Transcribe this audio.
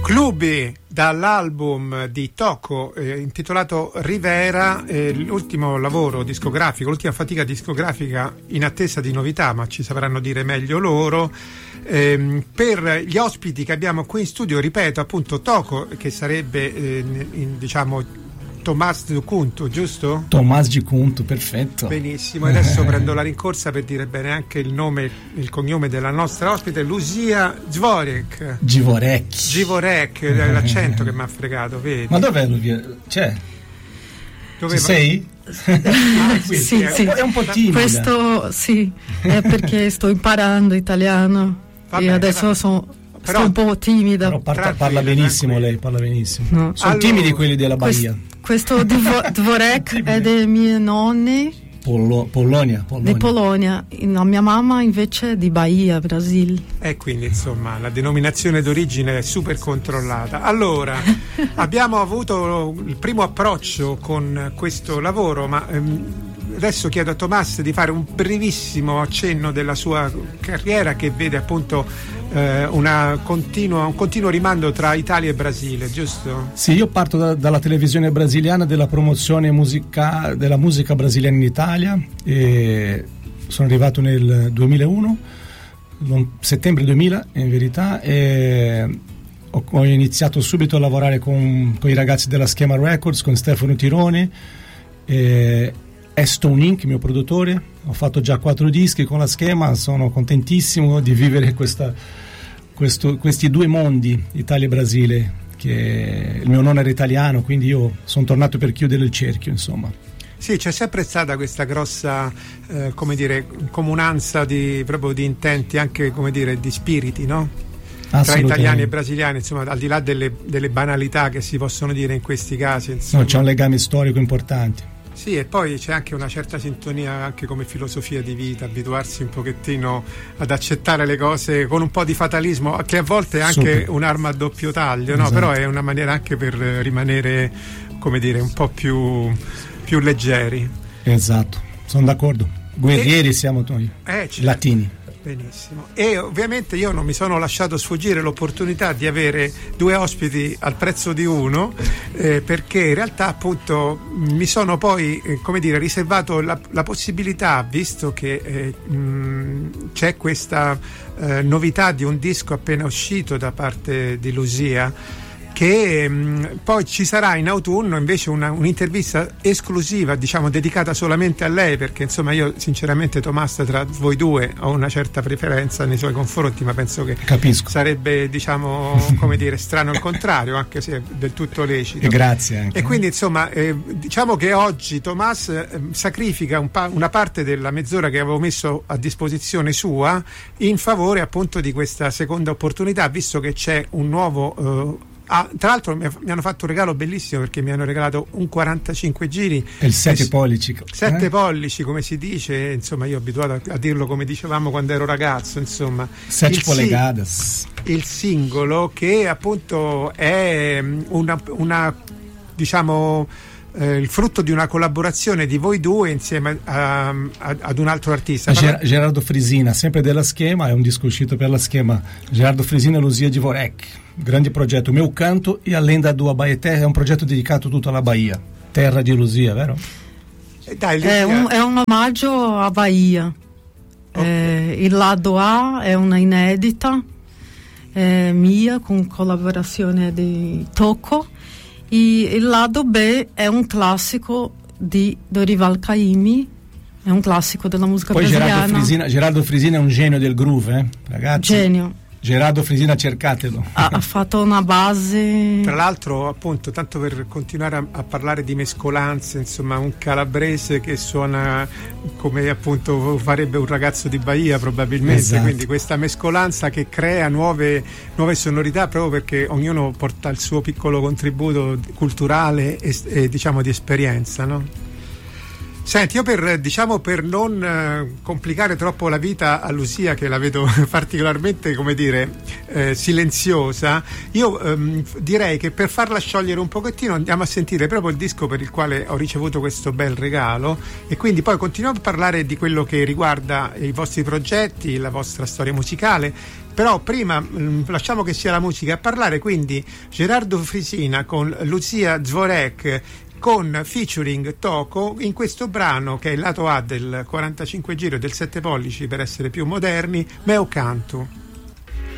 Clubi, dall'album di Tocco intitolato Rivera, l'ultimo lavoro discografico, l'ultima fatica discografica in attesa di novità, ma ci sapranno dire meglio loro. Per gli ospiti che abbiamo qui in studio, ripeto appunto Tocco, che sarebbe diciamo Tomás Giucunto, giusto? Tomás Giucunto, perfetto. Benissimo, adesso prendo la rincorsa per dire bene anche il nome, il cognome della nostra ospite, Lucia Dvorek. Givorek, l'accento che mi ha fregato, vedi? Ma dov'è Lucia? C'è? Dove sei? Sì. È un po' timida. Questo sì, è perché sto imparando italiano. E adesso sto un po' timida. Però parla benissimo lei, parla benissimo. No. Sono timidi quelli della Bahia. Questo Dvorek è dei miei nonni. Polonia. Di Polonia. La mia mamma invece è di Bahia, Brasile. E quindi insomma la denominazione d'origine è super controllata. Allora, abbiamo avuto il primo approccio con questo lavoro, ma adesso chiedo a Tomás di fare un brevissimo accenno della sua carriera, che vede appunto un continuo rimando tra Italia e Brasile, giusto? Sì, io parto dalla televisione brasiliana, della promozione della musica brasiliana in Italia, e sono arrivato nel 2001, settembre 2000 in verità, e ho iniziato subito a lavorare con i ragazzi della Schema Records, con Stefano Tironi e Stone Inc., mio produttore. Ho fatto già 4 dischi con la Schema, sono contentissimo di vivere questi due mondi, Italia e Brasile, che il mio nonno era italiano, quindi io sono tornato per chiudere il cerchio, insomma. Sì, c'è sempre stata questa grossa comunanza proprio di intenti, anche di spiriti, no? Tra italiani e brasiliani, insomma, al di là delle banalità che si possono dire in questi casi, insomma. No, c'è un legame storico importante. Sì, e poi c'è anche una certa sintonia anche come filosofia di vita, abituarsi un pochettino ad accettare le cose con un po' di fatalismo, che a volte è anche un'arma a doppio taglio, no? Esatto. Però è una maniera anche per rimanere, un po' più leggeri. Esatto, sono d'accordo. Guerrieri siamo noi, latini. Benissimo. E ovviamente io non mi sono lasciato sfuggire l'opportunità di avere 2 ospiti al prezzo di uno, perché in realtà appunto mi sono poi riservato la possibilità, visto che c'è questa novità di un disco appena uscito da parte di Lucia, che poi ci sarà in autunno invece un'intervista esclusiva, dedicata solamente a lei, perché insomma io sinceramente, Tomás, tra voi due ho una certa preferenza nei suoi confronti, ma penso che sarebbe strano il contrario, anche se è del tutto lecito. E grazie anche. E quindi insomma che oggi Tomás sacrifica una parte della mezz'ora che avevo messo a disposizione sua in favore appunto di questa seconda opportunità, visto che c'è un nuovo tra l'altro mi hanno fatto un regalo bellissimo, perché mi hanno regalato un 45 giri e il 7 pollici 7 pollici, come si dice, insomma io abituato a dirlo come dicevamo quando ero ragazzo, insomma 7 polegadas, il singolo, che appunto è il frutto di una collaborazione di voi due insieme ad un altro artista. Gerardo Frisina, sempre della Schema, è un disco uscito per la Schema. Gerardo Frisina e Lucia Dvorek, grande progetto. Meu Canto e a Lenda do Abaeté è un progetto dedicato tutto alla Bahia, terra di Lucia, vero? Dai, è un omaggio a Bahia. Okay. Il lato A è una inedita mia, con collaborazione di Tocco. E il lato B è un classico di Dorival Caymmi, è un classico della musica brasiliana. Gerardo Frisina è un genio del groove, ragazzi. Genio. Gerardo Frisina, cercatelo. Ha fatto una base. Tra l'altro, appunto, tanto per continuare a parlare di mescolanze, insomma, un calabrese che suona come appunto farebbe un ragazzo di Bahia probabilmente, esatto. Quindi questa mescolanza che crea nuove sonorità, proprio perché ognuno porta il suo piccolo contributo culturale e di esperienza, no? Senti, io per non complicare troppo la vita a Lucia, che la vedo particolarmente, come dire, silenziosa, io direi che per farla sciogliere un pochettino andiamo a sentire proprio il disco per il quale ho ricevuto questo bel regalo, e quindi poi continuiamo a parlare di quello che riguarda i vostri progetti, la vostra storia musicale. Però prima lasciamo che sia la musica a parlare, quindi Gerardo Frisina con Lucia Dvorek con featuring Toco in questo brano che è il lato A del 45 giri del 7 pollici per essere più moderni, Meu Canto.